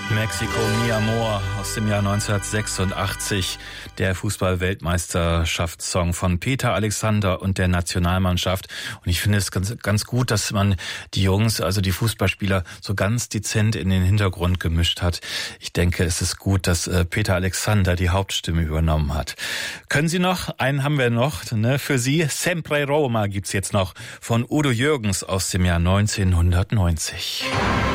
Mexiko, Mi Amor aus dem Jahr 1986, der Fußball-Weltmeisterschaftssong von Peter Alexander und der Nationalmannschaft. Und ich finde es ganz gut, dass man die Jungs, also die Fußballspieler, so ganz dezent in den Hintergrund gemischt hat. Ich denke, es ist gut, dass Peter Alexander die Hauptstimme übernommen hat. Können Sie noch? Einen haben wir noch, ne? Für Sie. Sempre Roma gibt's jetzt noch von Udo Jürgens aus dem Jahr 1990.